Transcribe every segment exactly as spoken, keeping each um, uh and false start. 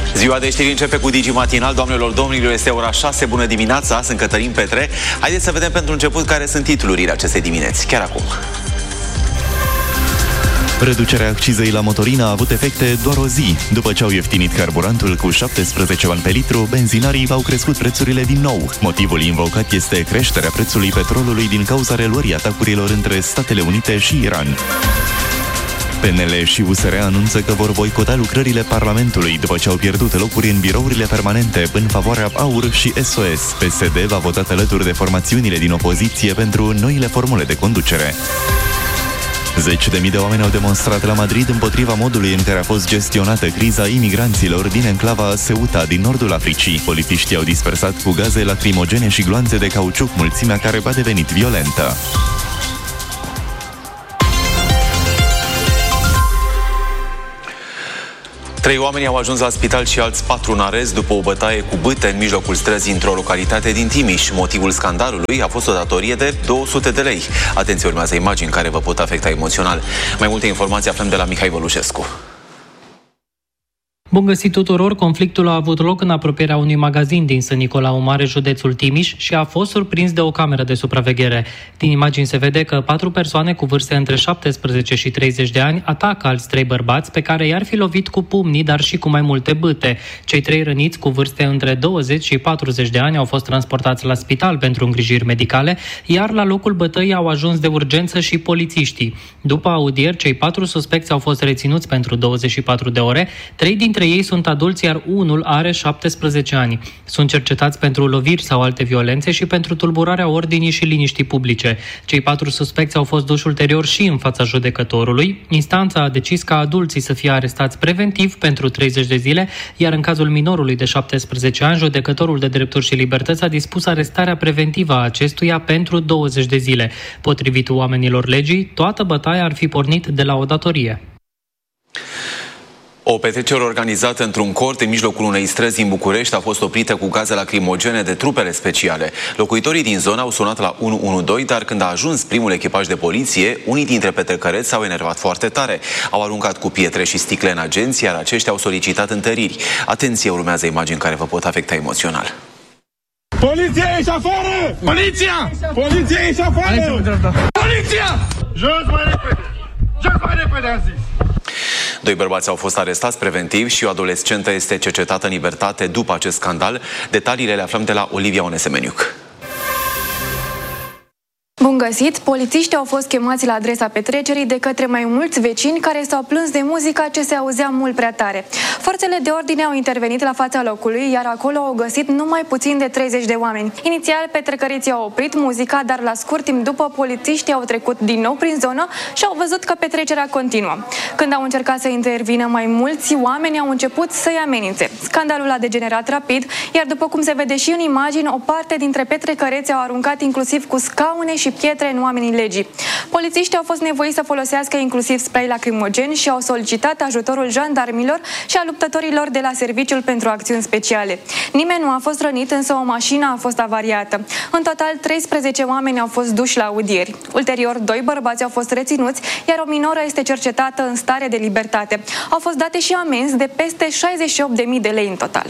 Ziua de știri începe cu Digi Matinal. Doamnelor, domnilor, este ora șase. Bună dimineața, sunt Cătălin Petre. Haideți să vedem pentru început care sunt titlurile acestei dimineți, chiar acum. Reducerea accizei la motorină a avut efecte doar o zi. După ce au ieftinit carburantul cu șaptesprezece bani pe litru, benzinarii au crescut prețurile din nou. Motivul invocat este creșterea prețului petrolului din cauza reluării atacurilor între Statele Unite și Iran. P N L și U S R anunță că vor boicota lucrările Parlamentului după ce au pierdut locuri în birourile permanente în favoarea A U R și S O S. P S D va vota alături de formațiunile din opoziție pentru noile formule de conducere. Zeci de mii de oameni au demonstrat la Madrid împotriva modului în care a fost gestionată criza imigranților din enclava Ceuta din nordul Africii. Polițiștii au dispersat cu gaze lacrimogene și gloanțe de cauciuc mulțimea care a devenit violentă. Trei oameni au ajuns la spital și alți patru în arest după o bătaie cu bâte în mijlocul străzii într-o localitate din Timiș. Motivul scandalului a fost o datorie de două sute de lei. Atenție, urmează imagini care vă pot afecta emoțional. Mai multe informații aflăm de la Mihai Vălușescu. Bun găsit tuturor! Conflictul a avut loc în apropierea unui magazin din Sân Nicolau Mare, județul Timiș, și a fost surprins de o cameră de supraveghere. Din imagini se vede că patru persoane cu vârste între șaptesprezece și treizeci de ani atacă alți trei bărbați pe care i-ar fi lovit cu pumnii, dar și cu mai multe bâte. Cei trei răniți cu vârste între douăzeci și patruzeci de ani au fost transportați la spital pentru îngrijiri medicale, iar la locul bătăii au ajuns de urgență și polițiștii. După audieri, cei patru suspecți au fost reținuți pentru douăzeci și patru de ore, trei dintre ei sunt adulți, iar unul are șaptesprezece ani. Sunt cercetați pentru loviri sau alte violențe și pentru tulburarea ordinii și liniștii publice. Cei patru suspecți au fost duși ulterior și în fața judecătorului. Instanța a decis ca adulții să fie arestați preventiv pentru treizeci de zile, iar în cazul minorului de șaptesprezece ani, judecătorul de drepturi și libertăți a dispus arestarea preventivă a acestuia pentru douăzeci de zile. Potrivit oamenilor legii, toată bătaia ar fi pornit de la o datorie. O petrecere organizată într-un cort în mijlocul unei străzi în București a fost oprită cu gaze lacrimogene de trupele speciale. Locuitorii din zonă au sunat la unu unu doi, dar când a ajuns primul echipaj de poliție, unii dintre petrecăreți s-au enervat foarte tare. Au aruncat cu pietre și sticle în agenți, iar aceștia au solicitat întăriri. Atenție, urmează imagini care vă pot afecta emoțional. Poliția, ești afară! Poliția! Poliția, ești afară! Poliția! Jos mai repede! Jos mai repede, am zis! Doi bărbați au fost arestați preventiv și o adolescentă este cercetată în libertate după acest scandal. Detaliile le aflăm de la Olivia Onesemeniuc. Bun găsit! Polițiștii au fost chemați la adresa petrecerii de către mai mulți vecini care s-au plâns de muzica ce se auzea mult prea tare. Forțele de ordine au intervenit la fața locului, iar acolo au găsit numai puțin de treizeci de oameni. Inițial, petrecăriții au oprit muzica, dar la scurt timp după, polițiștii au trecut din nou prin zonă și au văzut că petrecerea continuă. Când au încercat să intervină, mai mulți oameni au început să-i amenințe. Scandalul a degenerat rapid, iar după cum se vede și în imagini, o parte dintre petrecăreți au aruncat inclusiv cu scaune și pietre în oamenii legii. Polițiștii au fost nevoiți să folosească inclusiv spray lacrimogen și au solicitat ajutorul jandarmilor și a luptătorilor de la Serviciul pentru Acțiuni Speciale. Nimeni nu a fost rănit, însă o mașină a fost avariată. În total, treisprezece oameni au fost duși la audieri. Ulterior, doi bărbați au fost reținuți, iar o minoră este cercetată în stare de libertate. Au fost date și amenzi de peste șaizeci și opt de mii de lei în total.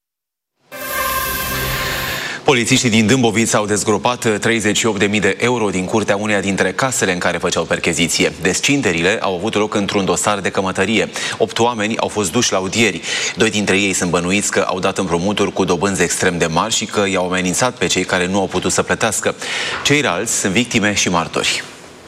Polițiștii din Dâmbovița au dezgropat treizeci și opt de mii de euro din curtea uneia dintre casele în care făceau percheziție. Descinderile au avut loc într-un dosar de cămătărie. Opt oameni au fost duși la audieri. Doi dintre ei sunt bănuiți că au dat împrumuturi cu dobânzi extrem de mari și că i-au amenințat pe cei care nu au putut să plătească. Ceilalți sunt victime și martori.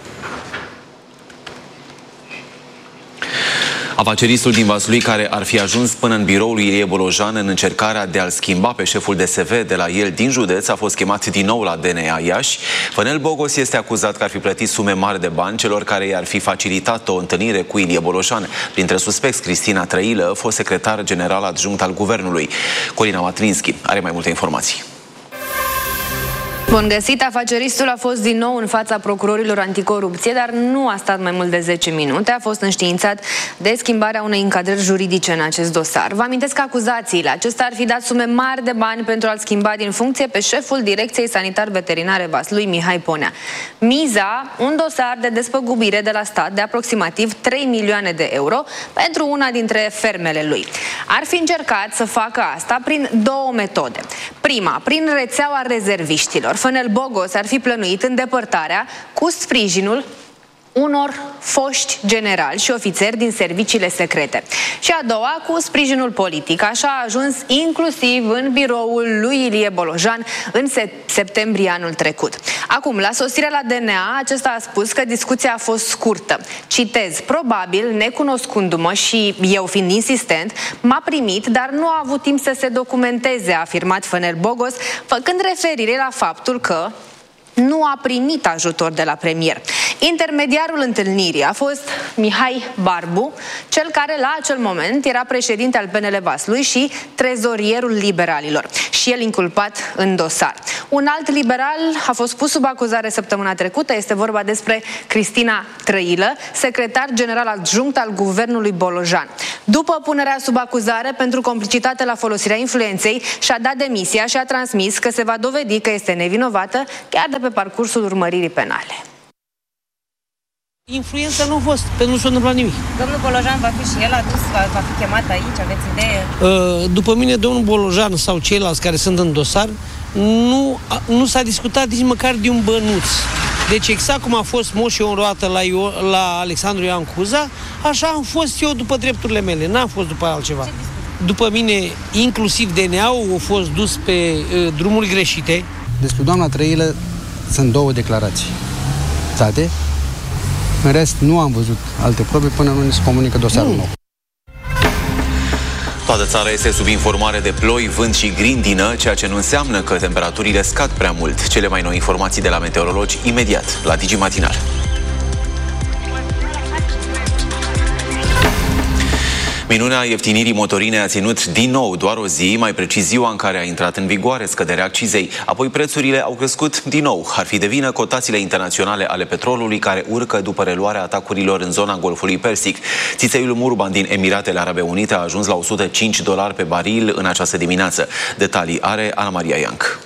Afaceristul din Vaslui, care ar fi ajuns până în biroul lui Ilie Bolojan în încercarea de a-l schimba pe șeful de S V de la el din județ, a fost chemat din nou la D N A Iași. Fănel Bogos este acuzat că ar fi plătit sume mari de bani celor care i-ar fi facilitat o întâlnire cu Ilie Bolojan. Printre suspecți, Cristina Trăilă, fost secretar general adjunct al guvernului. Corina Matrinski are mai multe informații. Bun găsit, afaceristul a fost din nou în fața procurorilor anticorupție, dar nu a stat mai mult de zece minute. A fost înștiințat de schimbarea unei încadrări juridice în acest dosar. Vă amintesc că acuzațiile acesta ar fi dat sume mari de bani pentru a-l schimba din funcție pe șeful Direcției Sanitar-Veterinare Vaslui, Mihai Ponea. Miza, un dosar de despăgubire de la stat de aproximativ trei milioane de euro pentru una dintre fermele lui. ar fi încercat să facă asta prin două metode. Prima, prin rețeaua rezerviștilor. Fănel Bogos ar fi plănuit îndepărtarea cu sprijinul unor foști generali și ofițeri din serviciile secrete. Și a doua, cu sprijinul politic. Așa a ajuns inclusiv în biroul lui Ilie Bolojan în septembrie anul trecut. Acum, la sosirea la D N A, acesta a spus că discuția a fost scurtă. Citez, probabil, necunoscându-mă și eu fiind insistent, m-a primit, dar nu a avut timp să se documenteze, a afirmat Fănel Bogos, făcând referire la faptul că nu a primit ajutor de la premier. Intermediarul întâlnirii a fost Mihai Barbu, cel care la acel moment era președinte al P N L Vaslui și trezorierul liberalilor, și el inculpat în dosar. Un alt liberal a fost pus sub acuzare săptămâna trecută, este vorba despre Cristina Trăilă, secretar general adjunct al guvernului Bolojan. După punerea sub acuzare pentru complicitate la folosirea influenței, și-a dat demisia și a transmis că se va dovedi că este nevinovată chiar de pe parcursul urmăririi penale. Influența nu a fost, pentru nu s-a întâmplat nimic. Domnul Bolojan va fi și el adus, va, va fi chemat aici, aveți idee? După mine, domnul Bolojan sau ceilalți care sunt în dosar, nu, nu s-a discutat nici măcar de un bănuț. Deci exact cum a fost moșii onoată la, la Alexandru Ioan Cuza, așa am fost eu după drepturile mele, n-am fost după altceva. După mine, inclusiv D N A-ul a fost dus pe uh, drumuri greșite. Despre doamna Trăilă sunt două declarații date. În rest, nu am văzut alte probe până nu se comunică dosarul nou. Toată țara este sub informare de ploi, vânt și grindină, ceea ce nu înseamnă că temperaturile scad prea mult. Cele mai noi informații de la meteorologi imediat, la Digi Matinal. Minunea ieftinirii motorine a ținut din nou doar o zi, mai precis ziua în care a intrat în vigoare scăderea accizei. Apoi prețurile au crescut din nou. Ar fi de vină cotațiile internaționale ale petrolului, care urcă după reluarea atacurilor în zona Golfului Persic. Țițeiul Murban din Emiratele Arabe Unite a ajuns la o sută cinci dolari pe baril în această dimineață. Detalii are Ana Maria Ianc.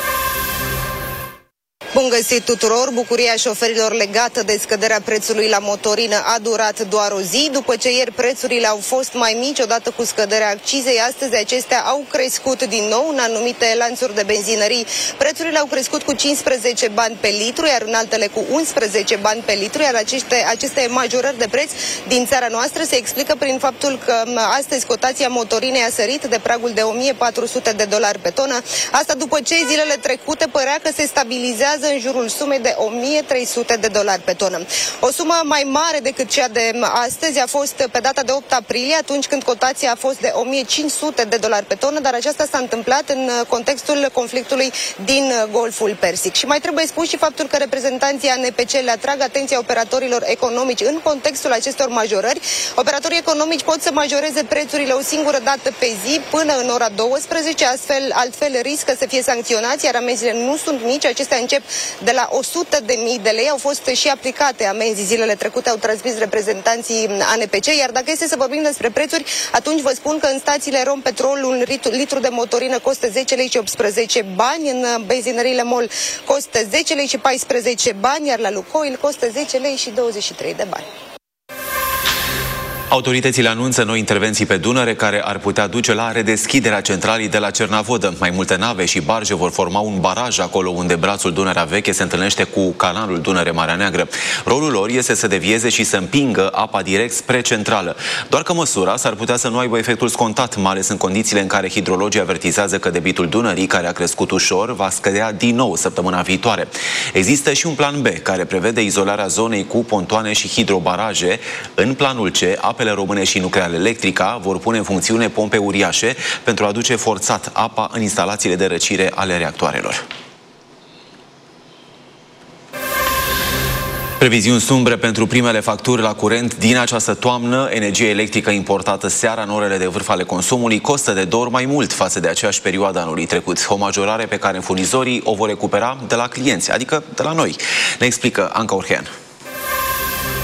Bun găsit tuturor! Bucuria șoferilor legată de scăderea prețului la motorină a durat doar o zi. După ce ieri prețurile au fost mai mici odată cu scăderea accizei, astăzi acestea au crescut din nou în anumite lanțuri de benzinării. Prețurile au crescut cu cincisprezece bani pe litru, iar în altele cu unsprezece bani pe litru, iar aceste, aceste majorări de preț din țara noastră se explică prin faptul că astăzi cotația motorinei a sărit de pragul de o mie patru sute de dolari pe tonă. Asta după ce zilele trecute părea că se stabilizează în jurul sumei de o mie trei sute de dolari pe tonă. O sumă mai mare decât cea de astăzi a fost pe data de opt aprilie, atunci când cotația a fost de o mie cinci sute de dolari pe tonă, dar aceasta s-a întâmplat în contextul conflictului din Golful Persic. Și mai trebuie spus și faptul că reprezentanții A N P C le atrag atenția operatorilor economici în contextul acestor majorări. Operatorii economici pot să majoreze prețurile o singură dată pe zi până în ora douăsprezece, astfel, altfel riscă să fie sancționați, iar amenziile nu sunt mici, acestea încep de la o sută de mii de lei. Au fost și aplicate amenzi zilele trecute, au transmis reprezentanții A N P C, iar dacă este să vorbim despre prețuri, atunci vă spun că în stațiile Rompetrol un litru de motorină costă zece lei și optsprezece bani, în benzinăriile MOL costă zece lei și paisprezece bani, iar la Lukoil costă zece lei și douăzeci și trei de bani. Autoritățile anunță noi intervenții pe Dunăre care ar putea duce la redeschiderea centralii de la Cernavodă. Mai multe nave și barge vor forma un baraj acolo unde brațul Dunărea Veche se întâlnește cu canalul Dunăre-Marea Neagră. Rolul lor este să devieze și să împingă apa direct spre centrală. Doar că măsura s-ar putea să nu aibă efectul scontat, mai ales în condițiile în care hidrologii avertizează că debitul Dunării, care a crescut ușor, va scădea din nou săptămâna viitoare. Există și un plan B care prevede izolarea zonei cu pontoane și hidrobaraje. În planul C, apele române și nucleare electrica vor pune în funcțiune pompe uriașe pentru a duce forțat apa în instalațiile de răcire ale reactoarelor. Previziuni sumbre pentru primele facturi la curent din această toamnă. Energia electrică importată seara în orele de vârf ale consumului costă de două ori mai mult față de aceeași perioadă anului trecut. O majorare pe care furnizorii o vor recupera de la clienți, adică de la noi. Ne explică Anca Orhean.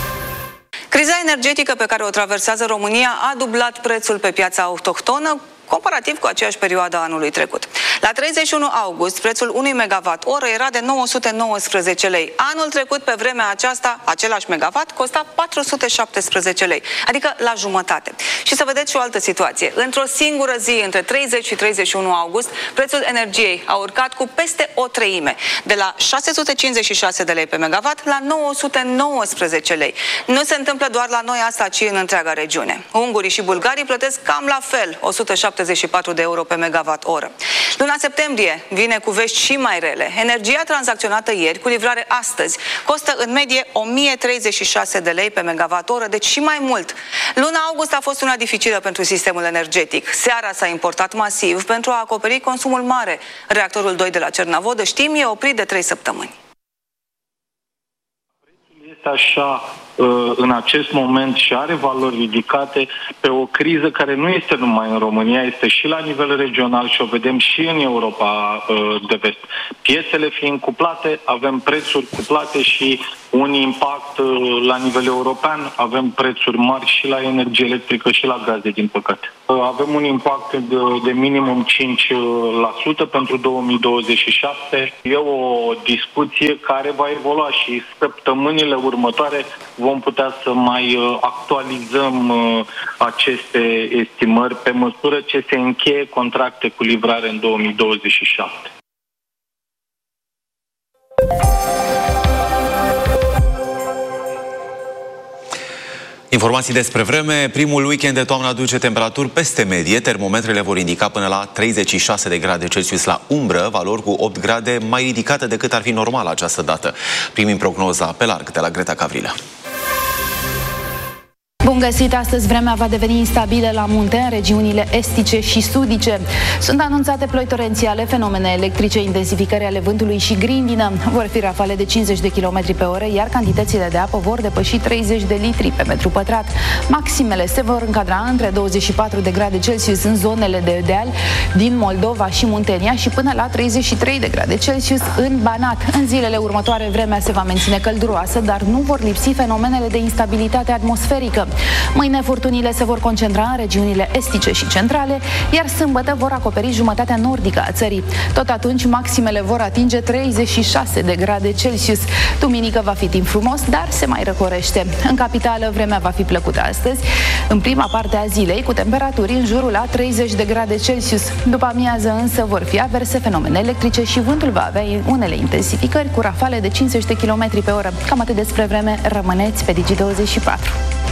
Criza energetică pe care o traversează România a dublat prețul pe piața autohtonă, comparativ cu aceeași perioadă a anului trecut. La treizeci și unu august, prețul unui megawatt oră era de nouă sute nouăsprezece lei. Anul trecut, pe vremea aceasta, același megawatt costa patru sute șaptesprezece lei, adică la jumătate. Și să vedeți și o altă situație. Într-o singură zi, între treizeci și treizeci și unu august, prețul energiei a urcat cu peste o treime, de la șase sute cincizeci și șase de lei pe megawatt la nouă sute nouăsprezece lei. Nu se întâmplă doar la noi asta, ci în întreaga regiune. Ungurii și bulgarii plătesc cam la fel, o sută șaptezeci și patru de euro pe megawatt oră. Luna septembrie vine cu vești și mai rele. Energia tranzacționată ieri, cu livrare astăzi, costă în medie o mie treizeci și șase de lei pe megawatt oră, deci și mai mult. Luna august a fost una dificilă pentru sistemul energetic. Seara s-a importat masiv pentru a acoperi consumul mare. Reactorul doi de la Cernavodă, știm, e oprit de trei săptămâni. Este așa în acest moment și are valori ridicate pe o criză care nu este numai în România, este și la nivel regional și o vedem și în Europa de vest. Piețele fiind cuplate, avem prețuri cuplate și un impact la nivel european, avem prețuri mari și la energie electrică și la gaze, din păcate. Avem un impact de, de minimum cinci la sută pentru două mii douăzeci și șapte. E o discuție care va evolua și săptămânile următoare vom putea să mai actualizăm aceste estimări pe măsură ce se încheie contracte cu livrare în două mii douăzeci și șapte. Informații despre vreme. Primul weekend de toamnă aduce temperaturi peste medie. Termometrele vor indica până la treizeci și șase de grade Celsius la umbră, valori cu opt grade mai ridicate decât ar fi normal această dată. Primim prognoza pe larg de la Greta Cavrilă. Bun găsit! Astăzi vremea va deveni instabilă la munte, în regiunile estice și sudice. Sunt anunțate ploi torențiale, fenomene electrice, intensificări ale vântului și grindină. Vor fi rafale de cincizeci de kilometri pe oră, iar cantitățile de apă vor depăși treizeci de litri pe metru pătrat. Maximele se vor încadra între douăzeci și patru de grade Celsius în zonele de deal din Moldova și Muntenia și până la treizeci și trei de grade Celsius în Banat. În zilele următoare vremea se va menține călduroasă, dar nu vor lipsi fenomenele de instabilitate atmosferică. Mâine furtunile se vor concentra în regiunile estice și centrale, iar sâmbătă vor acoperi jumătatea nordică a țării. Tot atunci maximele vor atinge treizeci și șase de grade Celsius. Duminică va fi timp frumos, dar se mai răcorește. În capitală vremea va fi plăcută astăzi, în prima parte a zilei, cu temperaturi în jurul la treizeci de grade Celsius. După amiază însă vor fi averse fenomene electrice și vântul va avea unele intensificări cu rafale de cincizeci de kilometri pe oră. Cam atât despre vreme, rămâneți pe Digi douăzeci și patru.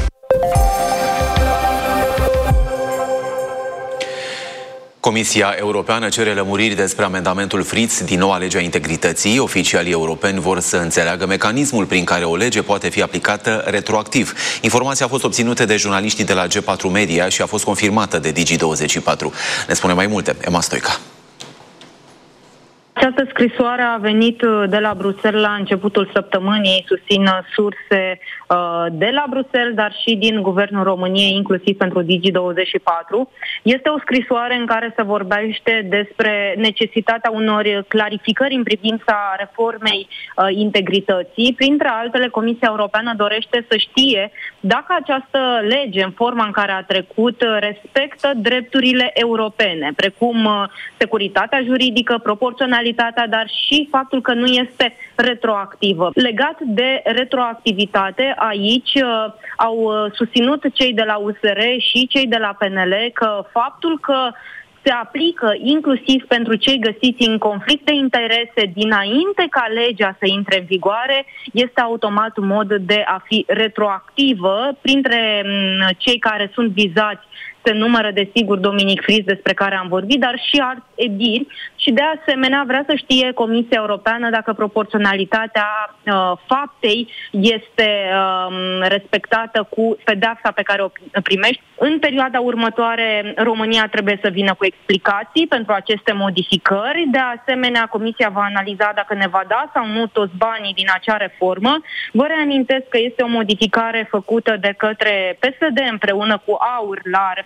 Comisia Europeană cere lămuriri despre amendamentul Fritz din noua lege a integrității. Oficialii europeni vor să înțeleagă mecanismul prin care o lege poate fi aplicată retroactiv. Informația a fost obținută de jurnaliștii de la G patru Media și a fost confirmată de Digi douăzeci și patru. Ne spune mai multe Emma Stoica. Această scrisoare a venit de la Bruxelles la începutul săptămânii, susțin surse uh, de la Bruxelles, dar și din Guvernul României, inclusiv pentru Digi douăzeci și patru. Este o scrisoare în care se vorbește despre necesitatea unor clarificări în privința reformei uh, integrității. Printre altele, Comisia Europeană dorește să știe dacă această lege, în forma în care a trecut, respectă drepturile europene, precum uh, securitatea juridică, proporționalitatea, dar și faptul că nu este retroactivă. Legat de retroactivitate, aici uh, au uh, susținut cei de la U S R și cei de la P N L că faptul că se aplică inclusiv pentru cei găsiți în conflict de interese dinainte ca legea să intre în vigoare, este automat un mod de a fi retroactivă. Printre m, cei care sunt vizați se numără, desigur, Dominic Fritz, despre care am vorbit, dar și alți edili și, de asemenea, vrea să știe Comisia Europeană dacă proporționalitatea uh, faptei este uh, respectată cu pedeapsa pe care o primești. În perioada următoare, România trebuie să vină cu explicații pentru aceste modificări. De asemenea, Comisia va analiza dacă ne va da sau nu toți banii din acea reformă. Vă reamintesc că este o modificare făcută de către P S D împreună cu AUR la reformă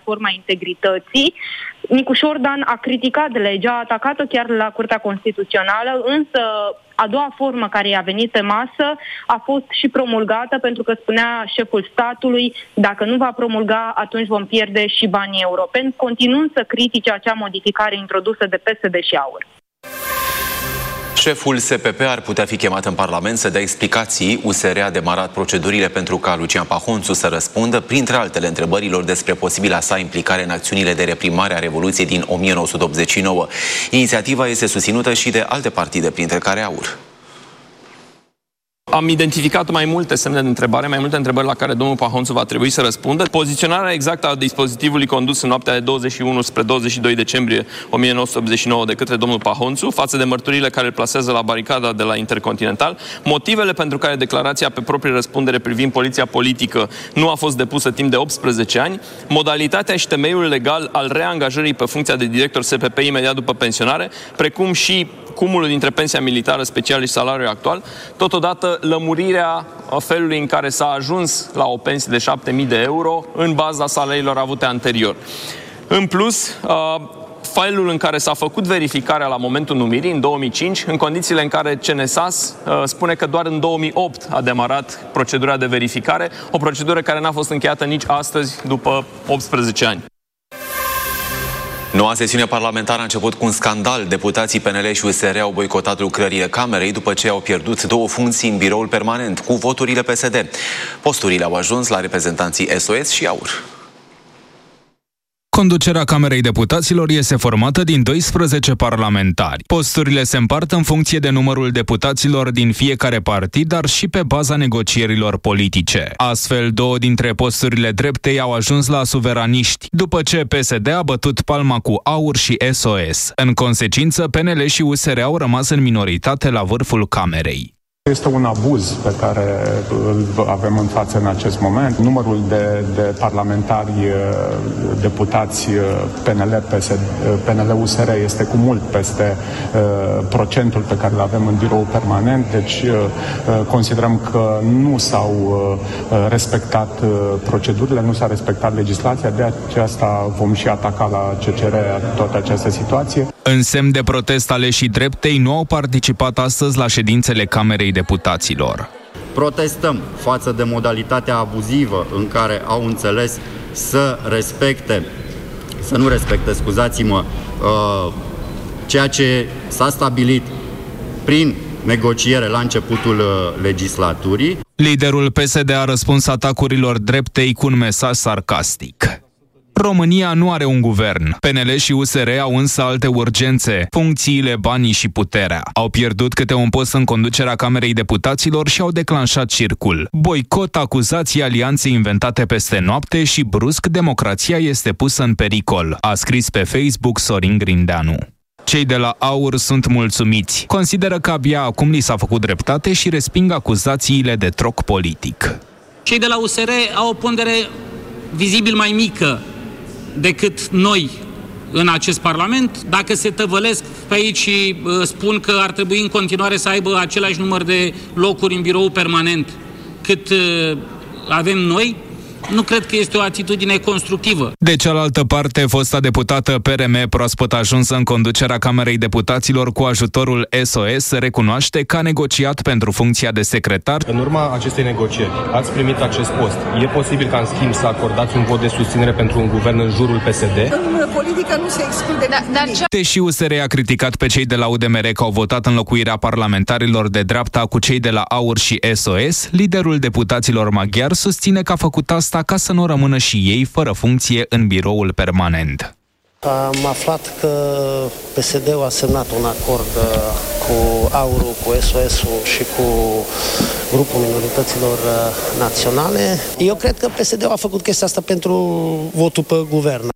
platforma integrității. Nicu Șordan a criticat legea, a atacat-o chiar la Curtea Constituțională, însă a doua formă care i-a venit pe masă a fost și promulgată, pentru că spunea șeful statului, dacă nu va promulga, atunci vom pierde și banii europeni, continuând să critique acea modificare introdusă de P S D și AUR. Șeful S P P ar putea fi chemat în Parlament să dea explicații. U S R a demarat procedurile pentru ca Lucian Pahonțu să răspundă, printre altele întrebărilor despre posibila sa implicare în acțiunile de reprimare a Revoluției din o mie nouă sute optzeci și nouă. Inițiativa este susținută și de alte partide, printre care AUR. Am identificat mai multe semne de întrebare, mai multe întrebări la care domnul Pahonțu va trebui să răspundă. Poziționarea exactă a dispozitivului condus în noaptea de douăzeci și unu spre douăzeci și doi decembrie o mie nouă sute optzeci și nouă de către domnul Pahonțu, față de mărturiile care îl plasează la baricada de la Intercontinental, motivele pentru care declarația pe proprie răspundere privind poliția politică nu a fost depusă timp de optsprezece ani, modalitatea și temeiul legal al reangajării pe funcția de director S P P imediat după pensionare, precum și cumulul dintre pensia militară specială și salariul actual, totodată lămurirea felului în care s-a ajuns la o pensie de șapte mii de euro în baza salariilor avute anterior. În plus, felul în care s-a făcut verificarea la momentul numirii, în două mii cinci, în condițiile în care C N S A S spune că doar în două mii opt a demarat procedura de verificare, o procedură care n-a fost încheiată nici astăzi, după optsprezece ani. Noua sesiune parlamentară a început cu un scandal. Deputații P N L și U S R au boicotat lucrările Camerei după ce au pierdut două funcții în biroul permanent cu voturile P S D. Posturile au ajuns la reprezentanții S O S și AUR. Conducerea Camerei Deputaților este formată din doisprezece parlamentari. Posturile se împart în funcție de numărul deputaților din fiecare partid, dar și pe baza negocierilor politice. Astfel, două dintre posturile dreptei au ajuns la suveraniști, după ce P S D a bătut palma cu AUR și S O S. În consecință, P N L și U S R au rămas în minoritate la vârful Camerei. Este un abuz pe care îl avem în față în acest moment. Numărul de, de parlamentari deputați P N L, P N L U S R este cu mult peste uh, procentul pe care îl avem în birou permanent, deci uh, considerăm că nu s-au uh, respectat uh, procedurile, nu s-a respectat legislația, de aceasta vom și ataca la C C R toată această situație. În semn de protest, aleșii dreptei nu au participat astăzi la ședințele Camerei Deputaților. Protestăm față de modalitatea abuzivă în care au înțeles să respecte, să nu respecte, scuzați-mă, uh, ceea ce s-a stabilit prin negociere la începutul uh, legislaturii. Liderul P S D a răspuns atacurilor dreptei cu un mesaj sarcastic. România nu are un guvern. P N L și U S R au însă alte urgențe, funcțiile, banii și puterea. Au pierdut câte un post în conducerea Camerei Deputaților și au declanșat circul. Boicot, acuzații, alianțe inventate peste noapte și brusc democrația este pusă în pericol, a scris pe Facebook Sorin Grindeanu. Cei de la AUR sunt mulțumiți. Consideră că abia acum li s-a făcut dreptate și resping acuzațiile de troc politic. Cei de la U S R au o pondere vizibil mai mică decât noi în acest Parlament. Dacă se tăvălesc pe aici și uh, spun că ar trebui în continuare să aibă același număr de locuri în birou permanent cât uh, avem noi, nu cred că este o atitudine constructivă. De cealaltă parte, fosta deputată P R M, proaspăt ajunsă în conducerea Camerei Deputaților cu ajutorul S O S, recunoaște că a negociat pentru funcția de secretar. În urma acestei negocieri, ați primit acest post. E posibil ca în schimb să acordați un vot de susținere pentru un guvern în jurul P S D? În politică nu se exclude. Da, dar ce... Deși U S R a criticat pe cei de la U D M R că au votat înlocuirea parlamentarilor de dreapta cu cei de la AUR și S O S, liderul deputaților maghiari susține că a făcut asta ca să nu rămână și ei fără funcție în biroul permanent. Am aflat că P S D-ul a semnat un acord cu AUR-ul, cu S O S-ul și cu grupul minorităților naționale. Eu cred că P S D-ul a făcut chestia asta pentru votul pe guvern.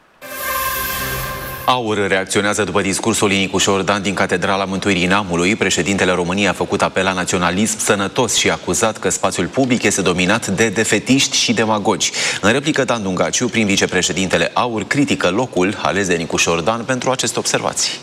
AUR reacționează după discursul lui Nicu Șordan din Catedrala Mântuirii Neamului. Președintele României a făcut apel la naționalism sănătos și a acuzat că spațiul public este dominat de defetiști și demagogi. În replică, Dan Dungaciu, prin vicepreședintele AUR, critică locul ales de Nicu Șordan pentru aceste observații.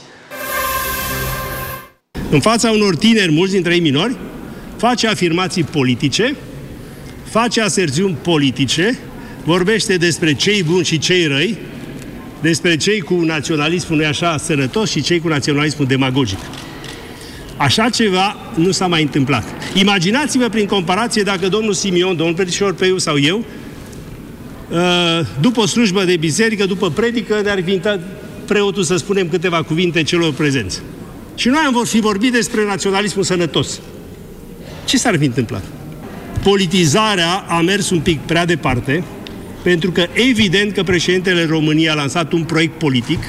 În fața unor tineri, mulți dintre ei minori, face afirmații politice, face aserțiuni politice, vorbește despre cei buni și cei răi, despre cei cu naționalismul, nu așa, sănătos și cei cu naționalismul demagogic. Așa ceva nu s-a mai întâmplat. Imaginați-vă prin comparație dacă domnul Simion, domnul Petrișor Peiu sau eu, după o slujbă de biserică, după predică, ne-ar fi invitat preotul să spunem câteva cuvinte celor prezenți. Și noi am fi vorbit despre naționalismul sănătos. Ce s-ar fi întâmplat? Politizarea a mers un pic prea departe, pentru că evident că președintele României a lansat un proiect politic.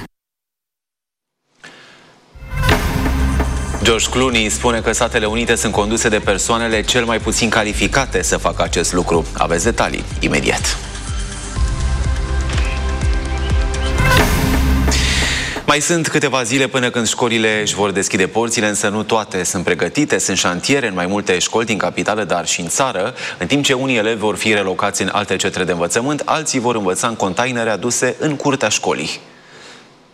George Clooney spune că Statele Unite sunt conduse de persoanele cel mai puțin calificate să facă acest lucru. Aveți detalii imediat. Mai sunt câteva zile până când școlile își vor deschide porțile, însă nu toate sunt pregătite. Sunt șantiere în mai multe școli din capitală, dar și în țară, în timp ce unii elevi vor fi relocați în alte centre de învățământ, alții vor învăța în containere aduse în curtea școlii.